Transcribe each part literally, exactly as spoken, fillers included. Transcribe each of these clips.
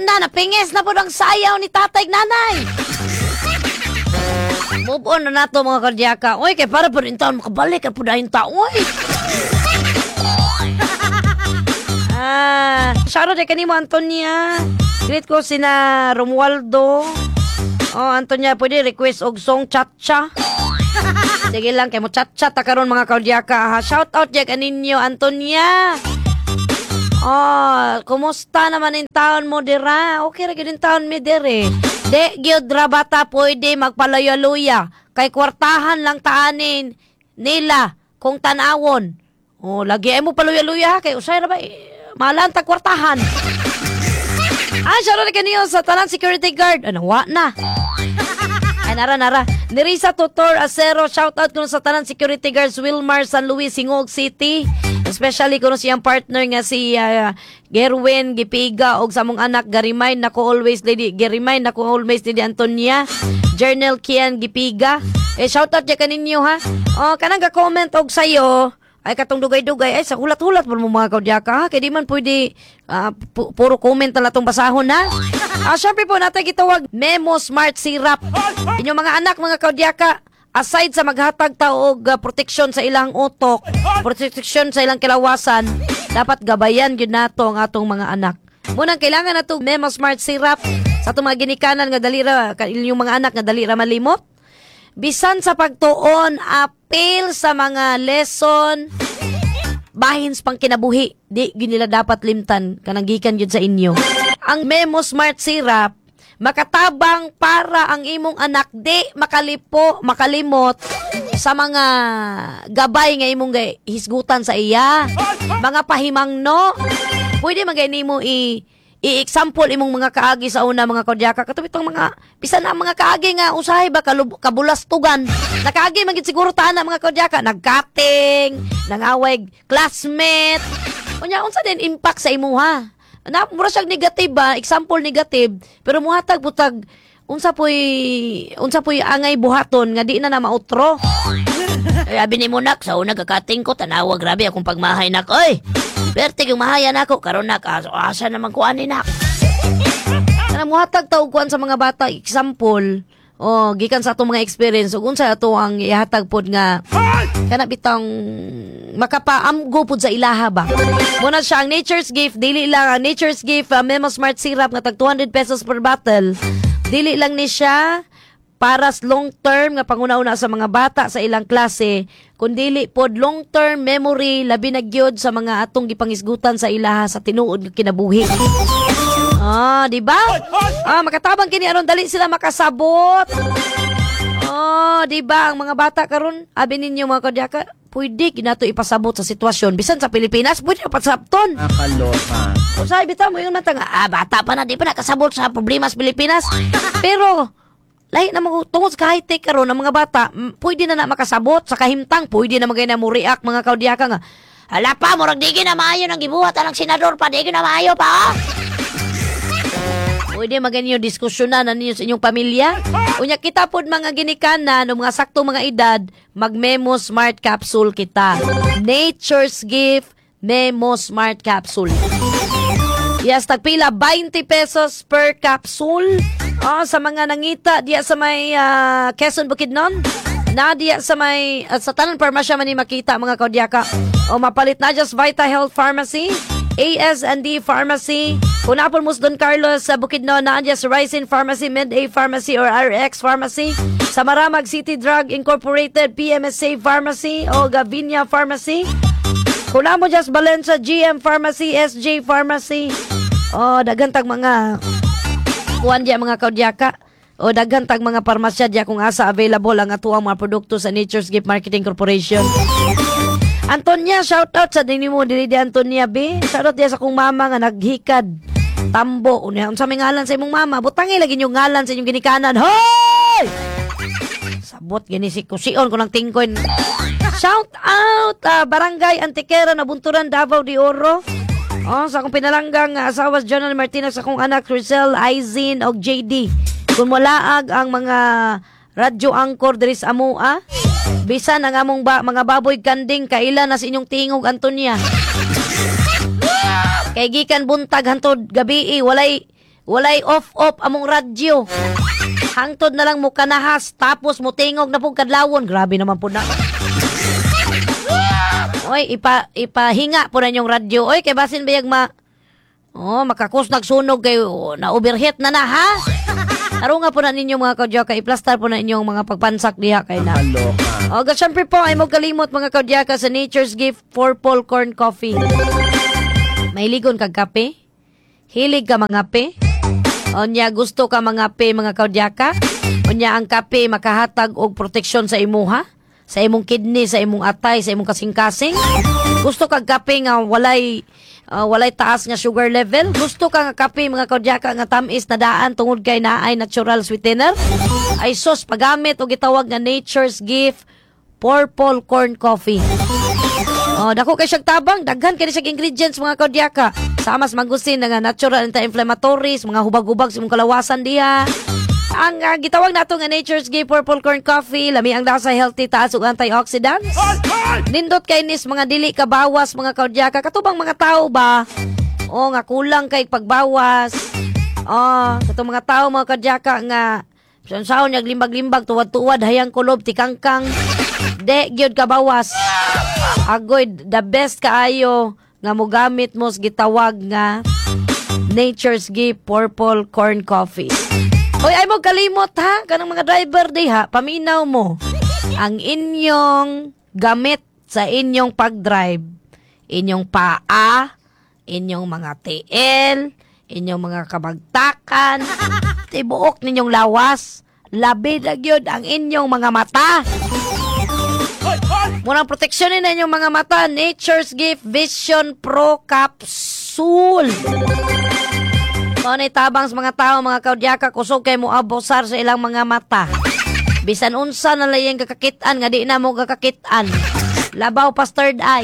na, napingis na po ng sayaw ni tatay nanay. Move on na nato mga kardyaka. Uy, kaya para po rin taon makabalik ka po dahil taon. Uy. Ah, shoutout kay kanimo Antonia. Greet ko sina Romualdo. Oh, Antonia, pwede request og song Cha-Cha. Sige lang, kay mo Cha-Cha ta karon mga kaudyaka. Ha? Shoutout dyan kaninyo Antonia. Oh, kumusta naman yung taon mo dira? Okay ra gyud yung taon mi dire. De gyud ra bata pwede magpalayo-luya. Kay kwartahan lang taanin nila kung tanawon. Oh, lagi ay mo paluya-luya kay usay ra ba eh, malan ta kwartahan. Ah, shoutout kaniyo sa tanan security guard. Ano, wa na. Ay, nara, nara. Nerissa Tutor Acero, shoutout kuno sa tanan security guards Wilmar San Luis, Singog City. Especially kuno siyang partner nga si uh, Gerwin Gipiga og sa mong anak Garimay nako always lady Garimay nako always lady Antonia. Journal Kian Gipiga. Eh, shoutout dyan kaninyo ha. Oh, kanang ga-comment og sayo. Ay, katong dugay-dugay. Ay, sa hulat-hulat mo mga kaudyaka ha. Kaya di man pwede uh, pu- puro comment na itong basahon ha. Ah, syempre po natin gitawag Memo Smart Syrup. Inyong mga anak, mga kaudyaka, aside sa maghatag taog uh, proteksyon sa ilang utok, proteksyon sa ilang kilawasan, dapat gabayan yun nato ang atong mga anak. Munang kailangan na ito Memo Smart Syrup sa itong mga ginikanan nga dalira, inyong mga anak nga dalira malimot. Bisan sa pagtuon, apil sa mga lesson, bahins pang kinabuhi, di yun nila dapat limtan, kananggikan yun sa inyo. Ang Memo Smart Syrup, makatabang para ang imong anak di makalipo, makalimot sa mga gabay nga imong hisgutan sa iya. Mga pahimangno, pwede magay mo i- i-example imong mga kaagi sa una mga kaudyaka. Katubitong mga, bisan na mga kaagi nga usahay ba kalub- kabulastugan. Nakaagi magit siguro taan na mga kaudyaka. Nagkating, nangaway classmate. Unya, unsa din impact sa imuha? Na, mura siyang negative ba? Example negative. Pero muhatag butag, unsa po'y, unsa po'y angay buhaton nga di na na mautro. Ay, abi ni mo nak, sa una kakating ko, tanawa, grabe akong pagmahay nak. Oy! Bertig yung mahayan ako, karon na ka, asa naman kuanin na. Kana muhatag taog kuan sa mga bata, example, oh, gikan sa atong mga experience, ug unsa ato ang ihatag pod nga kana bitang makapaamgo pod sa ilaha ba. Muna siya ang Nature's Gift, dili lang ang Nature's Gift, uh, Memo Smart Syrup nga tag two hundred pesos per bottle. Dili lang ni siya para sa long term nga panguna-una sa mga bata sa ilang klase, kundili pod long term memory labi na gyud sa mga atong gipangisgutan sa ilaha sa tinuod nga kinabuhi. Ah, di ba? Ah, makatabang kini aron dali sila makasabot. Oh, di ba ang mga bata karon, abi ninyo mga kaudyaka, pwede kinato ipasabot sa sitwasyon bisan sa Pilipinas, pwede pasabton. Nakaloka. O sabi bitaw mo yung natanga, ah, bata pa na di pa nakasabot sa problema sa Pilipinas. Pero lahi na mga tungod sa high-tech karon ng mga bata, m- pwede na na makasabot sa kahimtang, pwede na magay na mo react mga kaudyaka nga. Hala pa, murag digi na maayo ng gibuhat ang senador pa, digi na maayo pa, ha? Pwede magay niyo diskusyonan na ninyo sa inyong pamilya. Unya kita pod mga ginikanan ng mga saktong mga edad, mag-Memo Smart Capsule kita. Nature's Gift Memo Smart Capsule. Yes, tagpila twenty pesos per capsule. Oh, sa mga nangita diya sa may uh, Quezon Bukidnon. Na diya sa may uh, sa tanan parmasya man ni makita mga kaudyaka. O mapalit na just Vita Health Pharmacy, A S and D Pharmacy. Kung napon mo sa Don Carlos sa Bukidnon, na diya sa Rising Pharmacy, Med-A Pharmacy or R X Pharmacy. Sa Maramag City Drug Incorporated, P M S A Pharmacy o Gavinia Pharmacy. Kung na mo just Valencia, G M Pharmacy, S J Pharmacy. O dagantag mga kuan diya mga kaudyaka. O dagantag mga parmasya diya kung asa available ang atuang mga produkto sa Nature's Gift Marketing Corporation. Antonia, shoutout sa dini mo dili di Antonia B. Shoutout diya sa kong mama nga naghikad tambo. Unya unsa may ngalan sa imong mama? Butangi lagi yung ngalan sa inyong ginikanan. Hoy! Sabot gini si kusion ko nang tingkon. Shout out uh, Barangay Antiquera na Bunturan, Davao de Oro. Oh, sa akong pinalanggang uh, asawas Jonel Martinez, sa akong anak Rizal, Aizin og J D. Kung mulaag ang mga radyo angkor diri sa amua, bisan ang among ba, mga baboy kanding kaila na sa inyong tingog Antonia. Kay gikan buntag hantod gabi walay Walay off-off among radyo. Hangtod na lang mo kanahas, tapos mo tingog na pong kadlawon. Grabe naman po na. Oy, ipa, ipahinga po na yung radyo. Oy, kay basin bayag ma... Oh, makakos nagsunog kayo. Na-overheat na na, ha? Aro nga po na ninyo mga kaudyaka, iplastar po na inyong mga pagpansak diha kay na. O, syempre po, ay mo kalimot mga kaudyaka sa Nature's Gift Purple Corn Coffee. Mahiligon kag kape? Hilig ka mga pe? O niya gusto ka mga pe mga kaudyaka? O niya ang kape makahatag og proteksyon sa imuha? Sa imong kidney, sa imong atay, sa imong kasing-kasing? Gusto kag kape nga walay uh, walay taas nga sugar level? Gusto ka nga kape mga kaudyaka nga tamis na daan tungod kay naay natural sweetener? Ay sos pagamit og gitawag nga Nature's Gift Purple Corn Coffee. Oh, dako kay siyang tabang, daghan kay siyang ingredients mga kaudyaka. Samas magusin nga natural anti-inflammatories, mga hubag-hubag sa imong kalawasan diha. Ang uh, gitawag nato nga Nature's Gift Purple Corn Coffee, lami ang lasa healthy, taas og antioxidants. Nindot kay nis mga dili ka bawas mga kaudyaka, katubang mga tao ba? Oh, nga kulang kay pagbawas. Oh, katong mga tao mga kaudyaka nga sansaon niyag limbag-limbag, tuwad-tuwad, hayang kulob, tikangkang. De, gyud ka bawas. Agoy, the best kaayo nga mogamit mo sa gitawag nga Nature's Gift Purple Corn Coffee. Hoy, ay mo kalimot ha, kanang mga driver di ha, paminaw mo ang inyong gamit sa inyong pag-drive, inyong paa, inyong mga T L, inyong mga kabagtakan, tibuok ninyong lawas, labi na gyud ang inyong mga mata. Munang proteksyonin na inyong mga mata, Nature's Gift Vision Pro Capsule. Kung ano tabang sa mga tao, mga kaudyaka, kusog kay mo abosar sa ilang mga mata. Bisan unsa na layang kakakitaan, nga di na mo kakakitaan. Labaw pas third eye.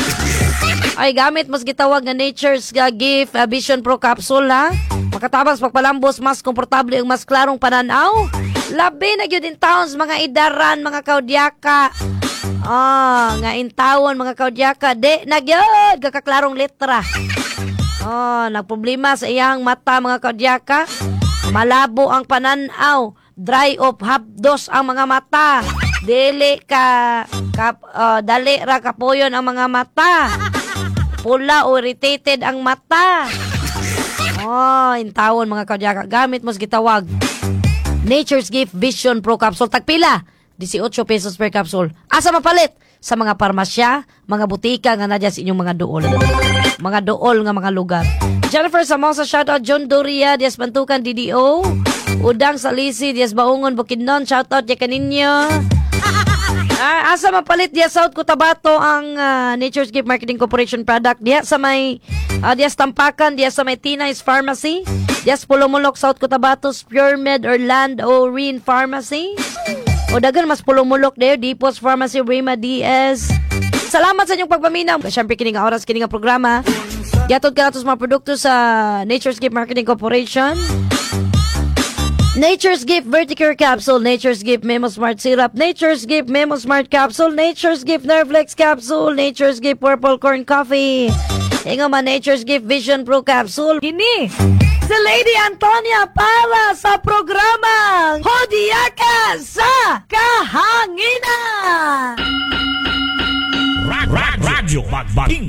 Ay, gamit mas gitawag nga Nature's Gift uh, Vision Pro Capsule, ha? Makatabang sa pagpalambos, mas komportable ang mas klarong pananaw. Labi na yun din taon sa mga idaran, mga kaudyaka. Ah, nga intawon, mga kaudyaka. Di, nagyod, kakaklarong letra. Oh, nagproblema sa iyang mata mga kaudyaka. Malabo ang pananaw, dry of hapdos ang mga mata. Dili ka, ka uh, dali ra kapuyon ang mga mata. Pula o irritated ang mata. Oh, intawon mga kaudyaka. Gamit mo sa gitawag Nature's Gift Vision Pro Capsule. Tagpila, eighteen pesos per capsule. Asa mapalit? Sa mga parmasya, mga butika nga nadya sa inyong mga dool. Mga dool nga mga lugar. Jennifer Samosa, shoutout. John Doria, Dias Bantukan, D D O. Udang Salisi, Dias Baungon, Bukidnon, shoutout ya kaninyo. Ah, asa mapalit Dias South Cotabato ang uh, Nature's Gift Marketing Corporation product. Diya sa may uh, Dias Tampakan, Dias sa may Tinay's Pharmacy. Dias Pulumulok, South Cotabato, Pure Med or Land o Reen Pharmacy. O dagan mas pulumulok there, Depos Pharmacy, Rima D S. Salamat sa inyong pagpaminaw. Siyempre, kining oras, kining programa. Gatod ka na sa mga produkto sa Nature's Gift Marketing Corporation. Nature's Gift Verticure Capsule, Nature's Gift Memo Smart Syrup, Nature's Gift Memo Smart Capsule, Nature's Gift Nervlex Capsule, Nature's Gift Purple Corn Coffee. Hingo man Nature's Gift Vision Pro Capsule. Ini si Lady Antonia para sa programang Hodiyaka sa Kahanginan. Radyo Magbating